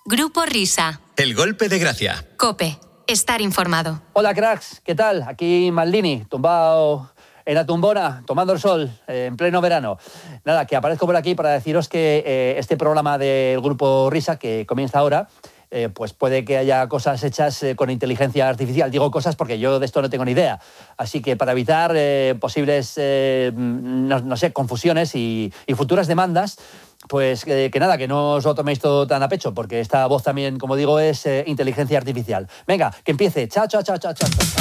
Grupo Risa. El golpe de gracia. COPE. Estar informado. Hola, cracks. ¿Qué tal? Aquí Maldini, tumbado en la tumbona, tomando el sol, en pleno verano. Nada, que aparezco por aquí para deciros que este programa del Grupo Risa, que comienza ahora, pues puede que haya cosas hechas con inteligencia artificial. Digo cosas porque yo de esto no tengo ni idea. Así que para evitar posibles, no sé, confusiones y futuras demandas, pues que nada, que no os lo toméis todo tan a pecho, porque esta voz también, como digo, es inteligencia artificial. Venga, que empiece. Chao, chao, chao, chao, chao.